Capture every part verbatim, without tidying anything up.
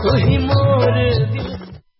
कोही मोर दिल।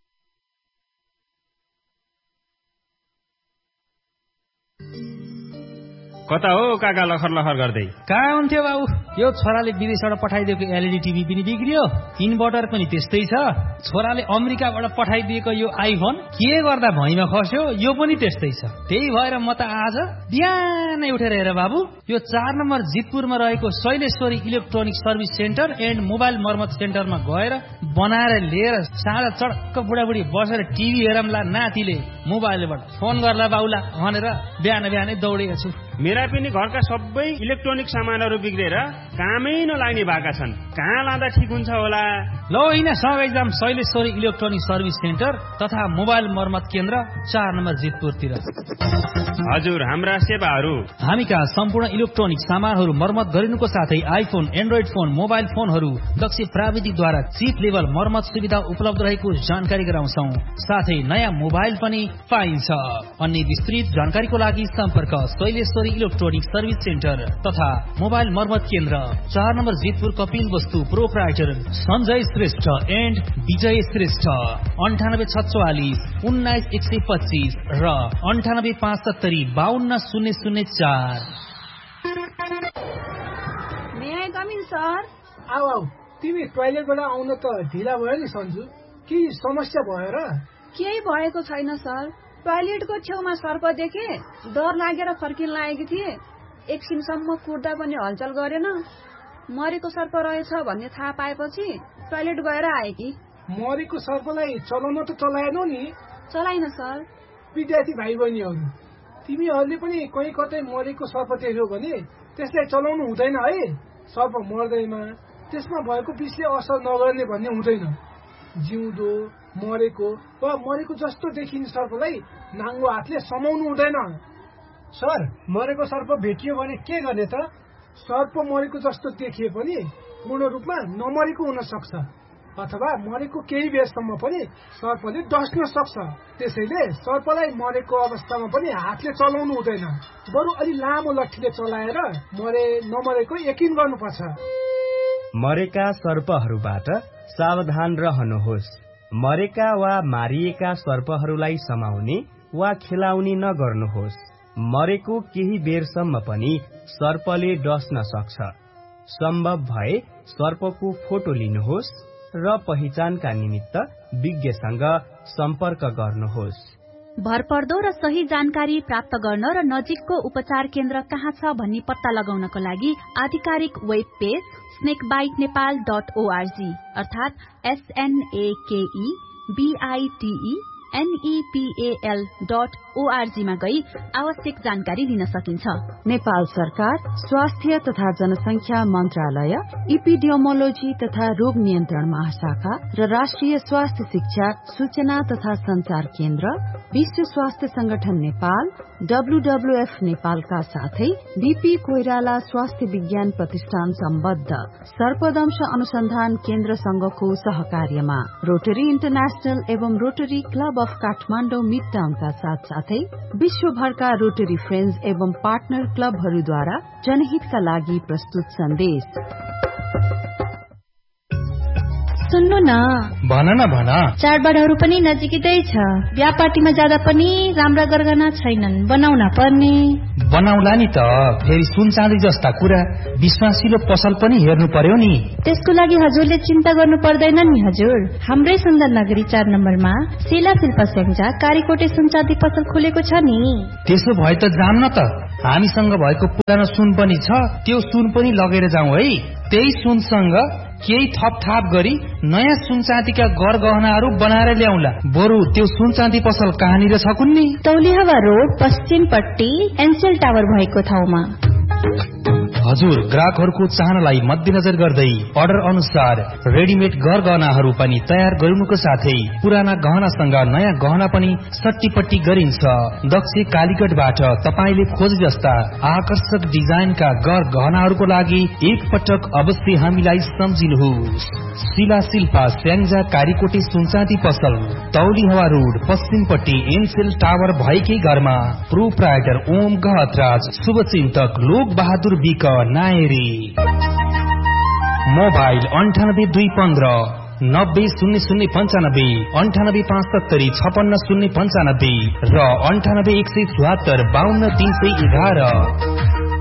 कता हो काका लखर लखर गर्दै? कहाँ हुन्थ्यो बाबु? यो छोराले विदेशबाट पठाइदिएको एलइडी टिभी पनि बिग्रियो, इन्भर्टर पनि त्यस्तै छ। छोराले अमेरिकाबाट पठाइदिएको यो आइफोन के गर्दा भैँमा खस्यो, यो पनि त्यस्तै छ। त्यही भएर म त आज बिहानै उठेर हेर बाबु, यो चार नम्बर जितपुरमा रहेको Shaileshwari electronic service centre and mobile मर्मत सेन्टरमा गएर बनाएर लिएर साँझ चडक्क बुढाबुढी बसेर टिभी हेरमला, नातिले मोबाइलबाट फोन गर्ला बाउला भनेर बिहान बिहानै दौडेको छु। मेरा पनि घरका सबै इलेक्ट्रोनिक सामानहरू बिग्रेर कामै नलाग्ने भएका छन्। कहाँ लाँदा ठिक हुन्छ होला? ल होइन, सँगै जाम शैलेश्वरी इलेक्ट्रोनिक सर्भिस सेन्टर तथा मोबाइल मर्मत केन्द्र चार नम्बर जितपुरतिर। हजुर, हाम्रा सेवाहरू हामी कहाँ सम्पूर्ण इलेक्ट्रोनिक सामानहरू मर्मत गरिनुको साथै आइफोन, एन्ड्रोइड फोन, मोबाइल फोनहरू दक्ष प्राविधिकद्वारा चिप लेभल मर्मत सुविधा उपलब्ध रहेको जानकारी गराउँछौं। साथै नयाँ मोबाइल पनि पाइन्छ। अन्य विस्तृत जानकारीको लागि सम्पर्क शैलेश्वरी इलेक्ट्रोनिक सर्भिस सेन्टर तथा मोबाइल मर्मत केन्द्र चार नम्बर जितपुर कपिल वस्तु प्रोप्राइटर सञ्जय श्रेष्ठ एन्ड विजय श्रेष्ठ अन्ठानब्बे छत्वालिस उन्नाइस एक सय पच्चिस र अन्ठानब्बे पाँच सत्तरी बाहन्न शून्य शून्य चार। सर आऊ आऊ, तिमी टोयलेटबाट आउन त ढिला भयो नि सन्जु, के समस्या भयो र? केही भएको छैन सर, टोयलेटको छेउमा सर्प देखे, डर लागेर फर्किन लागेकी थिए। एकछिनसम्म कुर्दा पनि हलचल गरेन, मरेको सर्प रहेछ भन्ने थाहा पाएपछि टोयलेट गएर आए कि। मरेको सर्पलाई चलाउन त चलाएनौ नि? चलाइन सर। विद्यार्थी भाइ बहिनीहरू, तिमीहरूले पनि कहीँ कतै मरेको सर्प देख्यौ भने त्यसलाई चलाउनु हुँदैन है। सर्प मर्दैमा त्यसमा भएको विषले असर नगर्ने भन्ने हुँदैन। जिउँदो, मरेको वा मरेको जस्तो देखिने सर्पलाई नाङ्गो हातले समाउनु हुँदैन। सर, मरेको सर्प भेटियो भने के गर्ने त? सर्प मरेको जस्तो देखिए पनि पूर्ण रूपमा नमरेको हुन सक्छ, अथवा मरेको केही बेरसम्म पनि सर्पले डस्न सक्छ। त्यसैले सर्पलाई मरेको अवस्थामा पनि हातले चलाउनु हुँदैन, बरु अलि लामो लट्ठीले चलाएर मरे नमरेको यकिन गर्नुपर्छ। मरेका सर्पहरूबाट सावधान रहनुहोस्। मरेका वा मारिएका सर्पहरूलाई समाउने वा खेलाउने नगर्नुहोस्। मरेको केही बेरसम्म पनि सर्पले डस्न सक्छ। सम्भव भए सर्पको फोटो लिनुहोस् र पहिचानका निमित्त विज्ञसँग सम्पर्क गर्नुहोस्। भरपर्दो र सही जानकारी प्राप्त गर्न र नजिकको उपचार केन्द्र कहाँ छ भन्ने पत्ता लगाउनको लागि आधिकारिक web page स्नेकबाइट Nepal dot ORG अर्थात एसएनएकेई बीआईटीई एनईपीएल डट ओआरजी मा गई आवश्यक जानकारी लिन सकिन्छ। नेपाल सरकार स्वास्थ्य तथा जनसंख्या मन्त्रालय, इपिडियोमोलोजी तथा रोग नियन्त्रण महाशाखा र राष्ट्रिय स्वास्थ्य शिक्षा सूचना तथा संचार केन्द्र, विश्व स्वास्थ्य संगठन नेपाल, डब्ल्यूडब्ल्यूएफ नेपालका साथै बीपी कोइराला स्वास्थ्य विज्ञान प्रतिष्ठान सम्बद्ध सर्पदंश अनुसन्धान केन्द्र संघको सहकार्यमा रोटरी इन्टरनेशनल एवं rotary club of Kathmandu mid टाउनका साथ साथै विश्वभरका रोटरी फ्रेन्ड्स एवं पार्टनर क्लबहरूद्वारा जनहितका लागि प्रस्तुत सन्देश। सुन्नु न, भन न भन। चाडबाडहरू पनि नजिकै छ, बिहा पार्टीमा जाँदा पनि राम्रा गरगहना छैनन्, बनाउन पर्ने। बनाउला नि त, फेरि सुन चाँदी जस्ता कुरा विश्वासिलो पसल पनि हेर्नु पर्यो नि। त्यसको लागि हजुरले चिन्ता गर्नु पर्दैन नि हजुर। हाम्रै सुन्दर नगरी चार नम्बरमा शिला शिल्प स्याङ्जा कारीकोटे सुन चाँदी पसल खुलेको छ नि। त्यसो भए त जाम न त, हामीसँग भएको पुरानो सुन पनि छ, त्यो सुन पनि लगेर जाउँ है। त्यही सुनसँग केही थप थाप गरी नयाँ सुन चाँदीका गरगहनाहरू बनाएर ल्याउला। बरु त्यो सुन चाँदी पसल कहाँनिर छ कुन्नी? तौलिहावा रोड पश्चिमपट्टि एनसेल टावर भएको ठाउँमा। हजुर, ग्राहकहरूको चाहनालाई मध्यनजर गर्दै अर्डर अनुसार रेडिमेड गरगहनाहरू पनि तयार गरिनुको साथै पुराना गहनासँग नयाँ गहना पनि सट्टीपट्टी गरिन्छ। दक्ष कालीगढबाट तपाईले खोज जस्ता आकर्षक डिजाइनका गरगहनाहरूको लागि एक पटक अवश्य हामीलाई सम्झिनुहोस्। शिला शिल्पा स्याङ्जा कारीकोटे सुनचाँदी पसल, तौलिहावा रोड पश्चिमपट्टि एनसेल टावर भएकै घरमा। प्रोप्राइटर ओम गहतराज, शुभचिन्तक लोक बहादुर विक नायरी। मोबाइल अन्ठानब्बे दुई पन्ध्र नब्बे शून्य शून्य पञ्चानब्बे अन्ठानब्बे पाँच सत्तरी छपन्न शून्य पञ्चानब्बे र अन्ठानब्बे एक सय चौहत्तर बाहन्न तीन सय एघार।